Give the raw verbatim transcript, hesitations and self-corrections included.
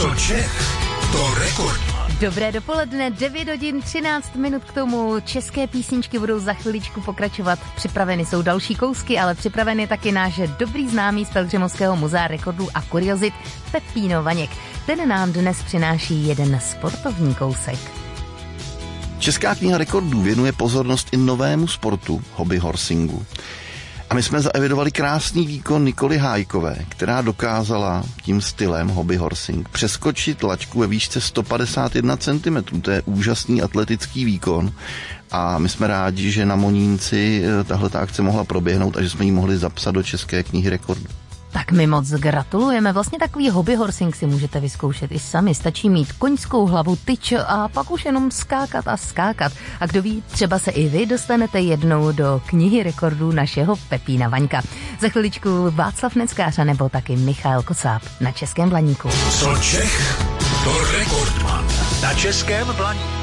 Co Čech, to rekordman. Dobré dopoledne, devět hodin třináct minut k tomu. České písničky budou za chviličku pokračovat. Připraveny jsou další kousky, ale připraven je taky náš dobrý známý z Pelhřimovského muzea rekordů a kuriozit Pepíno Vaněk. Ten nám dnes přináší jeden sportovní kousek. Česká kniha rekordů věnuje pozornost i novému sportu, hobby horsingu. A my jsme zaevidovali krásný výkon Nikoly Hájkové, která dokázala tím stylem hobby horsing přeskočit laťku ve výšce sto padesát jedna centimetrů. To je úžasný atletický výkon a my jsme rádi, že na Monínci tahle akce mohla proběhnout a že jsme ji mohli zapsat do České knihy rekordů. Tak my moc gratulujeme. Vlastně takový hobby horsing si můžete vyzkoušet i sami. Stačí mít koňskou hlavu, tyč a pak už jenom skákat a skákat. A kdo ví, třeba se i vy dostanete jednou do knihy rekordů našeho Pepína Vaňka. Za chviličku Václav Neckář nebo taky Michal Kocáb na Českém Blaníku. Co Čech, to rekordman na Českém Blaníku.